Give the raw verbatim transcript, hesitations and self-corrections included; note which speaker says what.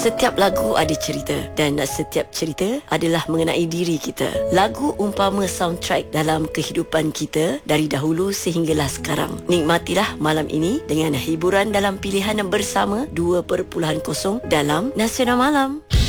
Speaker 1: Setiap lagu ada cerita dan setiap cerita adalah mengenai diri kita. Lagu umpama soundtrack dalam kehidupan kita dari dahulu sehinggalah sekarang. Nikmatilah malam ini dengan hiburan dalam pilihan bersama dua kosong dalam Nasional Malam.